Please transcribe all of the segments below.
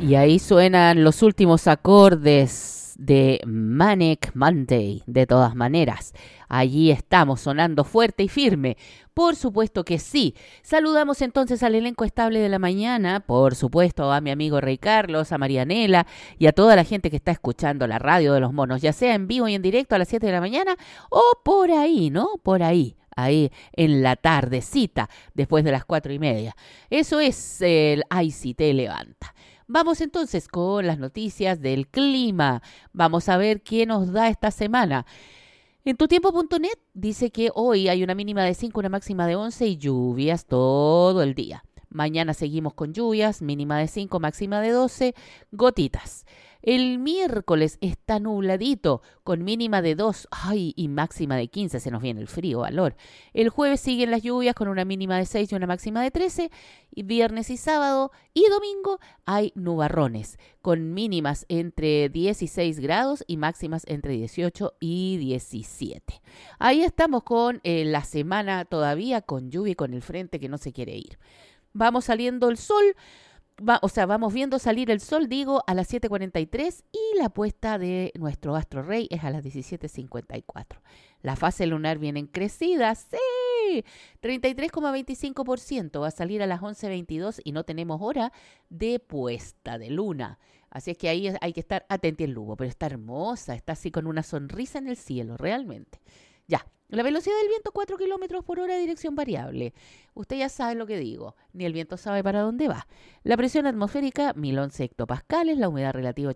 Y ahí suenan los últimos acordes de Manic Monday, de todas maneras. Allí estamos, sonando fuerte y firme. Por supuesto que sí. Saludamos entonces al elenco estable de la mañana, por supuesto a mi amigo Rey Carlos, a Marianela y a toda la gente que está escuchando la radio de los monos, ya sea en vivo y en directo a las 7 de la mañana o por ahí, ¿no? Por ahí en la tardecita, después de las 4:30. Eso es el Ay Si Te Levanta. Vamos entonces con las noticias del clima. Vamos a ver qué nos da esta semana. En tutiempo.net dice que hoy hay una mínima de 5, una máxima de 11 y lluvias todo el día. Mañana seguimos con lluvias, mínima de 5, máxima de 12, gotitas. El miércoles está nubladito, con mínima de 2 y máxima de 15, se nos viene el frío, valor. El jueves siguen las lluvias con una mínima de 6 y una máxima de 13. Y viernes y sábado y domingo hay nubarrones, con mínimas entre 16 grados y máximas entre 18 y 17. Ahí estamos con la semana todavía con lluvia y con el frente que no se quiere ir. Vamos saliendo el sol. Vamos viendo salir el sol, a las 7:43 y la puesta de nuestro astro rey es a las 17:54. La fase lunar viene en crecida, sí, 33,25%, va a salir a las 11:22 y no tenemos hora de puesta de luna. Así es que ahí hay que estar atento al lugo, pero está hermosa, está así con una sonrisa en el cielo, realmente. Ya. La velocidad del viento 4 kilómetros por hora, dirección variable. Usted ya sabe lo que digo, ni el viento sabe para dónde va. La presión atmosférica 1011 hectopascales, la humedad relativa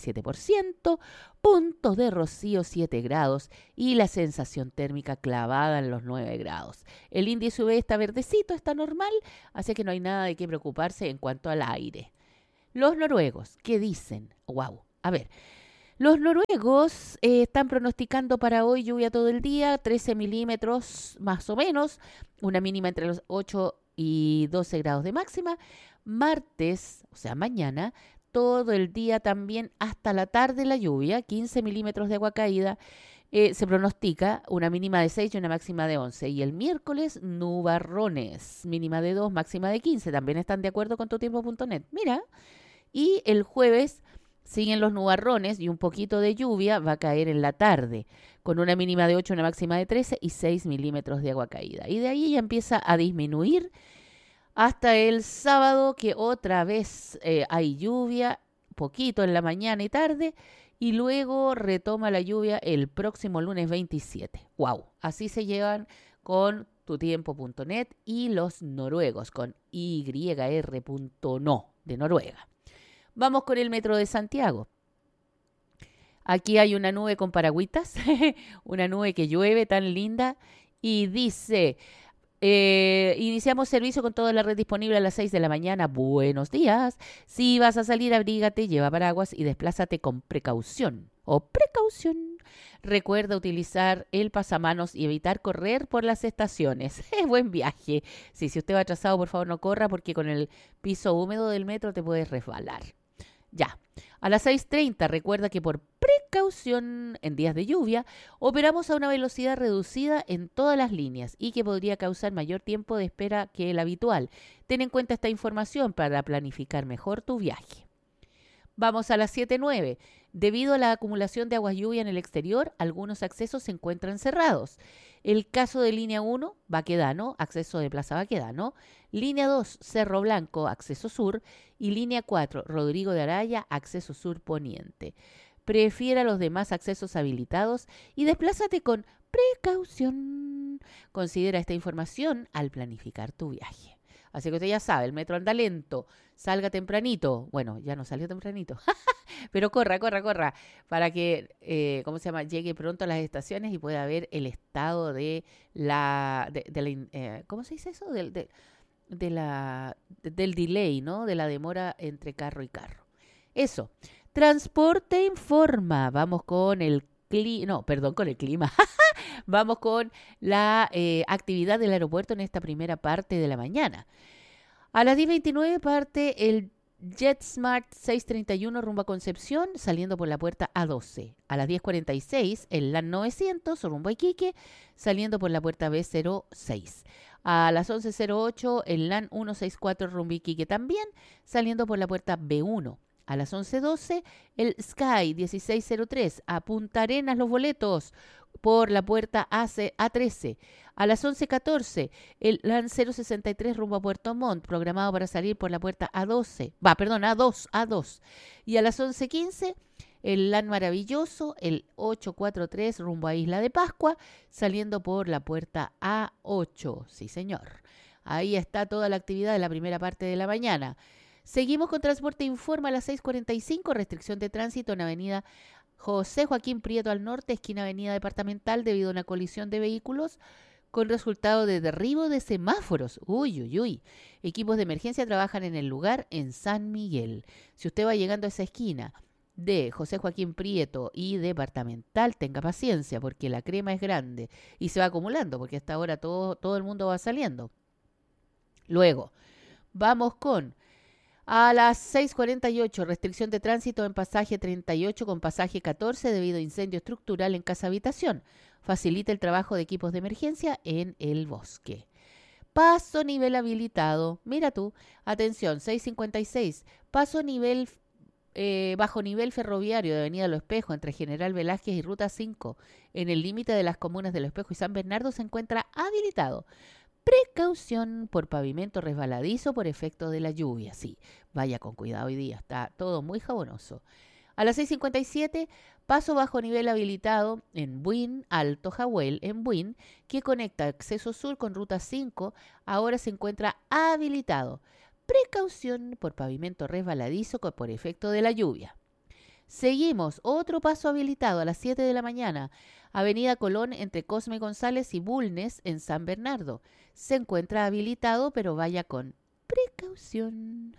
87%, puntos de rocío 7 grados y la sensación térmica clavada en los 9 grados. El índice UV está verdecito, está normal, así que no hay nada de qué preocuparse en cuanto al aire. Los noruegos, ¿qué dicen? ¡Wow! A ver. Los noruegos están pronosticando para hoy lluvia todo el día, 13 milímetros más o menos, una mínima entre los 8 y 12 grados de máxima. Martes, o sea, mañana, todo el día también hasta la tarde la lluvia, 15 milímetros de agua caída. Se pronostica una mínima de 6 y una máxima de 11. Y el miércoles, nubarrones, mínima de 2, máxima de 15. También están de acuerdo con tutiempo.net. Mira. Y el jueves siguen los nubarrones y un poquito de lluvia va a caer en la tarde, con una mínima de 8, una máxima de 13 y 6 milímetros de agua caída. Y de ahí ya empieza a disminuir hasta el sábado, que otra vez hay lluvia, poquito en la mañana y tarde, y luego retoma la lluvia el próximo lunes 27. ¡Wow! Así se llevan con tutiempo.net y los noruegos, con YR.no de Noruega. Vamos con el metro de Santiago. Aquí hay una nube con paragüitas, una nube que llueve tan linda y dice, iniciamos servicio con toda la red disponible a las 6 de la mañana. Buenos días. Si vas a salir, abrígate, lleva paraguas y desplázate con precaución o precaución. Recuerda utilizar el pasamanos y evitar correr por las estaciones. Buen viaje. Sí, si usted va atrasado, por favor no corra porque con el piso húmedo del metro te puedes resbalar. Ya, a las 6:30 recuerda que por precaución en días de lluvia operamos a una velocidad reducida en todas las líneas y que podría causar mayor tiempo de espera que el habitual. Ten en cuenta esta información para planificar mejor tu viaje. Vamos a las 7:09. Debido a la acumulación de aguas lluvia en el exterior, algunos accesos se encuentran cerrados. El caso de línea 1, Baquedano, acceso de Plaza Baquedano. Línea 2, Cerro Blanco, acceso sur. Y línea 4, Rodrigo de Araya, acceso sur poniente. Prefiera los demás accesos habilitados y desplázate con precaución. Considera esta información al planificar tu viaje. Así que usted ya sabe, el metro anda lento, salga tempranito. Bueno, ya no salió tempranito, pero corra, para que, llegue pronto a las estaciones y pueda ver el estado de ¿cómo se dice eso? Del delay, ¿no? De la demora entre carro y carro. Eso. Transporte informa. Vamos con el clima. Vamos con la actividad del aeropuerto en esta primera parte de la mañana. A las 10:29 parte el JetSmart 631 rumbo a Concepción, saliendo por la puerta A12. A las 10:46 el LAN 900 rumbo a Iquique, saliendo por la puerta B06. A las 11:08 el LAN 164 rumbo a Iquique también, saliendo por la puerta B1. A las 11:12, el Sky 1603 a Punta Arenas los boletos por la puerta A13. A las 11:14, el LAN 063 rumbo a Puerto Montt, programado para salir por la puerta A2. Y a las 11:15, el LAN maravilloso, el 843 rumbo a Isla de Pascua, saliendo por la puerta A8. Sí, señor. Ahí está toda la actividad de la primera parte de la mañana. Seguimos con Transporte Informa a las 6:45, restricción de tránsito en avenida José Joaquín Prieto al norte, esquina avenida Departamental, debido a una colisión de vehículos con resultado de derribo de semáforos. Uy, uy, uy. Equipos de emergencia trabajan en el lugar en San Miguel. Si usted va llegando a esa esquina de José Joaquín Prieto y Departamental, tenga paciencia porque la crema es grande y se va acumulando porque hasta ahora todo el mundo va saliendo. Luego, vamos con a las 6:48, restricción de tránsito en pasaje 38 con pasaje 14 debido a incendio estructural en casa habitación. Facilita el trabajo de equipos de emergencia en el bosque. Paso nivel habilitado. Mira tú, atención, 6:56. Paso nivel bajo nivel ferroviario de Avenida Los Espejos entre General Velázquez y Ruta 5 en el límite de las comunas de Los Espejos y San Bernardo se encuentra habilitado. Precaución por pavimento resbaladizo por efecto de la lluvia. Sí, vaya con cuidado hoy día, está todo muy jabonoso. A las 6:57, paso bajo nivel habilitado en Buin, Alto Jahuel, en Buin, que conecta Acceso Sur con Ruta 5, ahora se encuentra habilitado. Precaución por pavimento resbaladizo por efecto de la lluvia. Seguimos, otro paso habilitado a las 7 de la mañana, Avenida Colón entre Cosme González y Bulnes en San Bernardo. Se encuentra habilitado, pero vaya con precaución.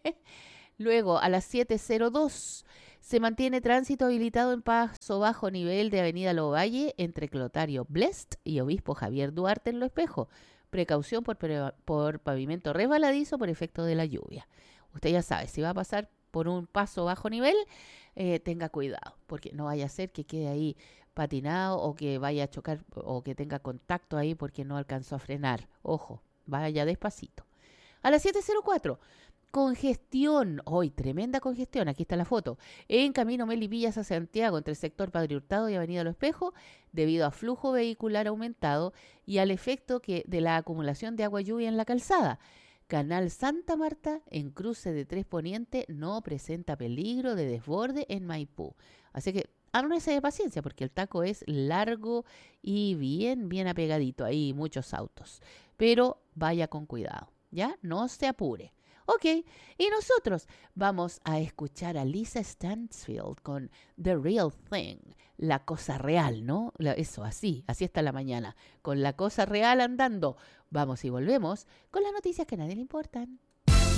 Luego, a las 7:02, se mantiene tránsito habilitado en paso bajo nivel de Avenida Lovalle entre Clotario Blest y Obispo Javier Duarte en Lo Espejo. Precaución por pavimento resbaladizo por efecto de la lluvia. Usted ya sabe, si va a pasar por un paso bajo nivel, tenga cuidado, porque no vaya a ser que quede ahí patinado o que vaya a chocar o que tenga contacto ahí porque no alcanzó a frenar. Ojo, vaya despacito. A las 7:04, congestión. Hoy, tremenda congestión. Aquí está la foto. En camino Melipillas a Santiago, entre el sector Padre Hurtado y Avenida Los Espejos, debido a flujo vehicular aumentado y al efecto de la acumulación de agua lluvia en la calzada. Canal Santa Marta, en cruce de 3 Poniente, no presenta peligro de desborde en Maipú. Así que háganse de paciencia porque el taco es largo y bien apegadito. Hay muchos autos. Pero vaya con cuidado, ¿ya? No se apure. Ok, y nosotros vamos a escuchar a Lisa Stansfield con The Real Thing, la cosa real, ¿no? Eso, así está la mañana, con la cosa real andando. Vamos y volvemos con las noticias que a nadie le importan.